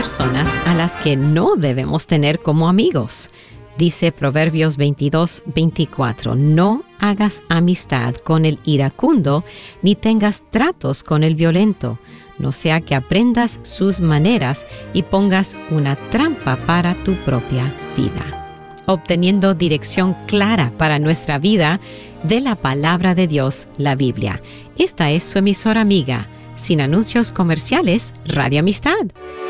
personas a las que no debemos tener como amigos. Dice Proverbios 22:24, no hagas amistad con el iracundo, ni tengas tratos con el violento, no sea que aprendas sus maneras y pongas una trampa para tu propia vida. Obteniendo dirección clara para nuestra vida de la palabra de Dios, la Biblia. Esta es su emisora amiga, sin anuncios comerciales, Radio Amistad.